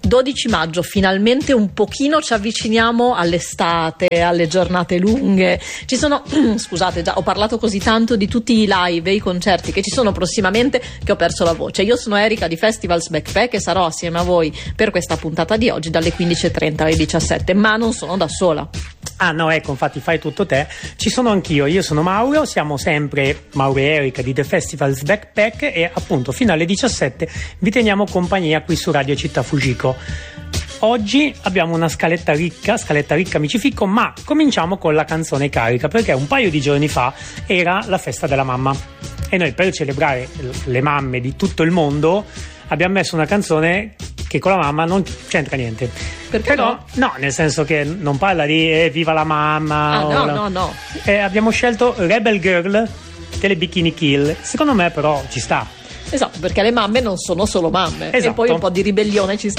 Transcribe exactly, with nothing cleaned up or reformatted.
dodici maggio, finalmente un pochino ci avviciniamo all'estate, alle giornate lunghe. Ci sono, scusate, già ho parlato così tanto di tutti i live e i concerti che ci sono prossimamente che ho perso la voce. Io sono Erika di Festivals Backpack e sarò assieme a voi per questa puntata di oggi dalle quindici e trenta alle diciassette, ma non sono da sola. Ah no, ecco, infatti fai tutto te. Ci sono anch'io, io sono Mauro, siamo sempre Mauro e Erika di The Festivals Backpack e appunto fino alle diciassette vi teniamo compagnia qui su Radio Città Fujiko. Oggi abbiamo una scaletta ricca, scaletta ricca amici Ficco, ma cominciamo con la canzone carica, perché un paio di giorni fa era la festa della mamma e noi per celebrare le mamme di tutto il mondo abbiamo messo una canzone che con la mamma non c'entra niente. Perché Però, no? No, nel senso che non parla di eh, viva la mamma. Ah, no, la... no, no. Eh, abbiamo scelto Rebel Girl delle Bikini Kill. Secondo me però ci sta. Esatto, perché le mamme non sono solo mamme. Esatto. E poi un po' di ribellione ci sta.